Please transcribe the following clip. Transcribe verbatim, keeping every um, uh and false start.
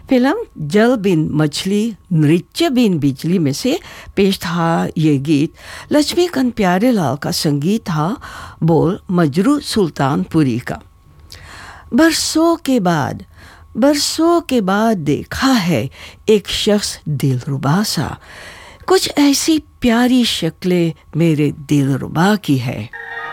Film जल बिन मछली नृत्य बिन बिजली में से पेश था ये गीत। लक्ष्मीकांत प्यारेलाल का संगीत था, बोल मजरू सुल्तानपुरी का। बरसों के बाद बरसों के बाद देखा है एक शख्स दिलरुबा सा, कुछ ऐसी प्यारी शक्लें मेरे दिलरुबा की है।